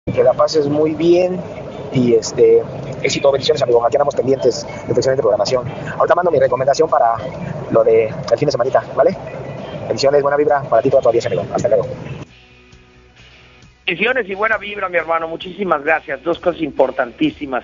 Que la pases muy bien y éxito, bendiciones, amigo. Aquí andamos pendientes de tu excelente programación. Ahorita mando mi recomendación para lo de el fin de semanita, ¿vale? Bendiciones, buena vibra para ti toda tu audiencia, amigo. Hasta luego. Bendiciones y buena vibra, mi hermano. Muchísimas gracias. Dos cosas importantísimas.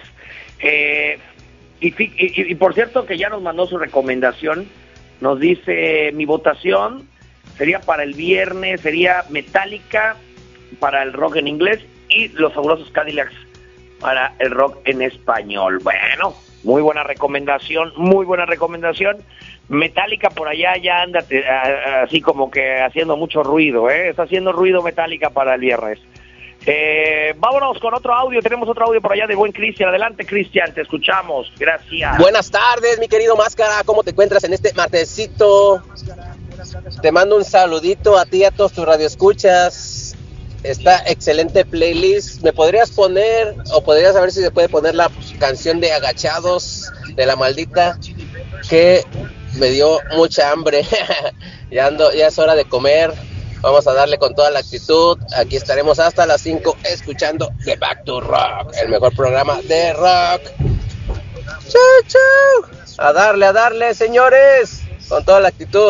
Y por cierto que ya nos mandó su recomendación. Nos dice, mi votación sería para el viernes, sería Metallica para el rock en inglés y los Fabulosos Cadillacs para el rock en español. Bueno, muy buena recomendación, muy buena recomendación. Metallica por allá ya anda así como que haciendo mucho ruido, está haciendo ruido Metallica para el viernes. Vámonos con otro audio, tenemos otro audio por allá de buen Cristian. Adelante, Cristian, te escuchamos, gracias. Buenas tardes, mi querido Máscara, ¿cómo te encuentras en este martesito? Te mando un saludito a ti y a todos tus radioescuchas. Esta excelente playlist. ¿Me podrías poner, o podrías saber si se puede poner la canción de Agachados de La Maldita? Que me dio mucha hambre. Ya es hora de comer. Vamos a darle con toda la actitud. Aquí estaremos hasta las 5 escuchando The Back to Rock, el mejor programa de rock. ¡Chau, chau! A darle, señores, con toda la actitud.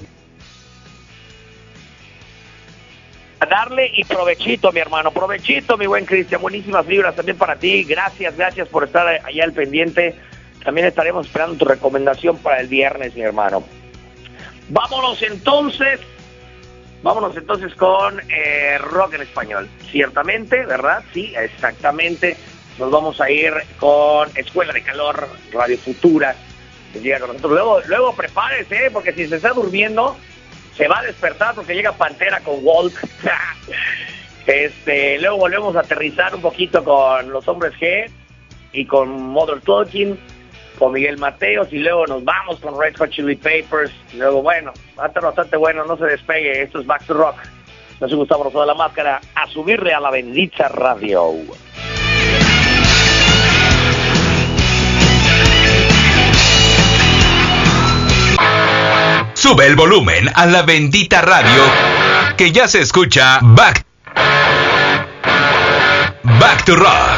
A darle y provechito, mi hermano, provechito, mi buen Cristian, buenísimas vibras también para ti, gracias por estar allá al pendiente, también estaremos esperando tu recomendación para el viernes, mi hermano. Vámonos entonces con rock en español, ciertamente, ¿verdad? Sí, exactamente, nos vamos a ir con Escuela de Calor, Radio Futura, que llega con nosotros, luego prepárese, porque si se está durmiendo, se va a despertar porque llega Pantera con Walk. Luego volvemos a aterrizar un poquito con los Hombres G y con Mother Talking, con Miguel Mateos, y luego nos vamos con Red Hot Chili Peppers. Y luego, bueno, va a estar bastante bueno, no se despegue. Esto es Back to Rock. No se Gustavo Rosso de la Máscara, a subirle a la bendita radio. Sube el volumen a la bendita radio, que ya se escucha Back to Rock.